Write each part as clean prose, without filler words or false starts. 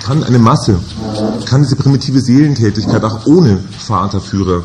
Kann eine Masse, kann diese primitive Seelentätigkeit auch ohne Vaterführer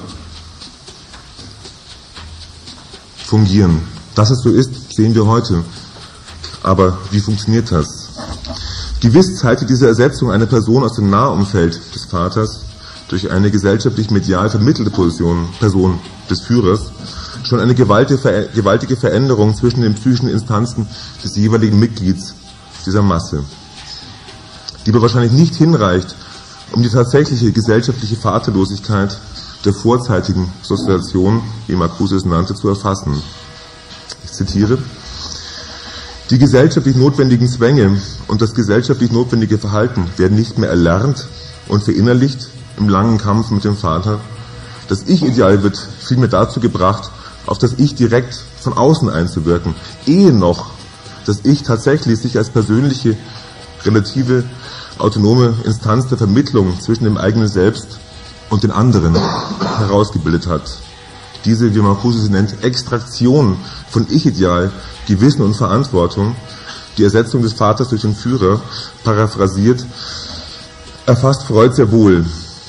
fungieren? Dass es so ist, sehen wir heute. Aber wie funktioniert das? Gewiss zeigte diese Ersetzung einer Person aus dem Nahumfeld des Vaters durch eine gesellschaftlich medial vermittelte Person des Führers schon eine gewaltige Veränderung zwischen den psychischen Instanzen des jeweiligen Mitglieds dieser Masse, die aber wahrscheinlich nicht hinreicht, um die tatsächliche gesellschaftliche Vaterlosigkeit der vorzeitigen Sozialisation, wie Marcuse es nannte, zu erfassen. Ich zitiere: Die gesellschaftlich notwendigen Zwänge und das gesellschaftlich notwendige Verhalten werden nicht mehr erlernt und verinnerlicht im langen Kampf mit dem Vater. Das Ich-Ideal wird vielmehr dazu gebracht, auf das Ich direkt von außen einzuwirken, ehe noch das Ich tatsächlich sich als persönliche, relative, autonome Instanz der Vermittlung zwischen dem eigenen Selbst und den anderen herausgebildet hat. Diese, wie Marcuse sie nennt, Extraktion von Ich-Ideal, Gewissen und Verantwortung, die Ersetzung des Vaters durch den Führer, paraphrasiert, erfasst Freud sehr wohl.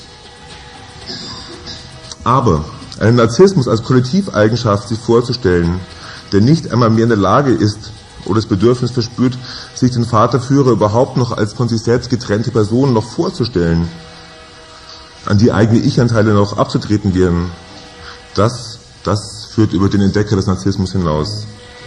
Aber einen Narzissmus als Kollektiveigenschaft sich vorzustellen, der nicht einmal mehr in der Lage ist oder das Bedürfnis verspürt, sich den Vaterführer überhaupt noch als von sich selbst getrennte Person noch vorzustellen, an die eigene Ich-Anteile noch abzutreten wären, das führt über den Entdecker des Narzissmus hinaus.